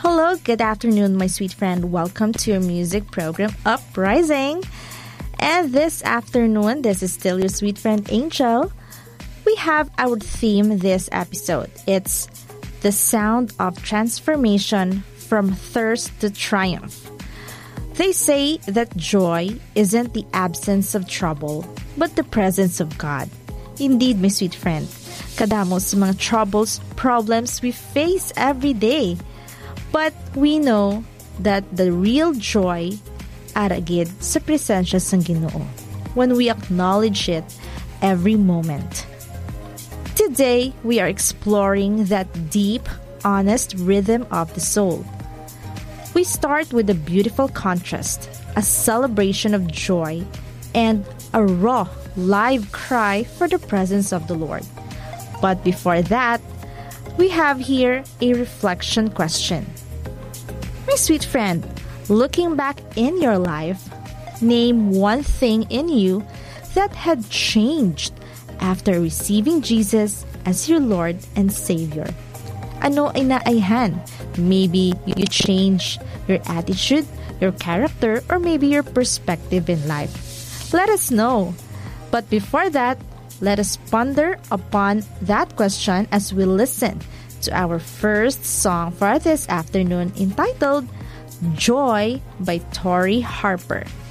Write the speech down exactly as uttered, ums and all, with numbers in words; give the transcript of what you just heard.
Hello, good afternoon, my sweet friend. Welcome to your music program, Uprising. And this afternoon, this is still your sweet friend, Angel. We have our theme this episode. It's the sound of transformation from thirst to triumph. They say that joy isn't the absence of trouble, but the presence of God. Indeed, my sweet friend, kadamos sa mga troubles, problems we face every day. But we know that the real joy aragid sa presensya ng Ginoo when we acknowledge it every moment. Today, we are exploring that deep, honest rhythm of the soul. We start with a beautiful contrast, a celebration of joy, and a raw, live cry for the presence of the Lord. But before that, we have here a reflection question. My sweet friend, looking back in your life, name one thing in you that had changed after receiving Jesus as your Lord and Savior. Ano ay naayhan? Maybe you changed your attitude, your character, or maybe your perspective in life. Let us know. But before that, let us ponder upon that question as we listen to our first song for this afternoon entitled Joy by Tori Harper.